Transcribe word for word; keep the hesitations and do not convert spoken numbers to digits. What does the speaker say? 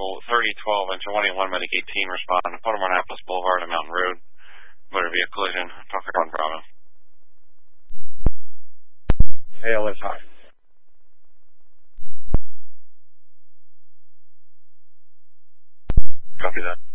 vehicle thirty twelve and twenty-one medic eighteen respond to Potomac Annapolis Boulevard and Mountain Road. Motor vehicle collision. Talk on Bravo. A L S high. Copy that.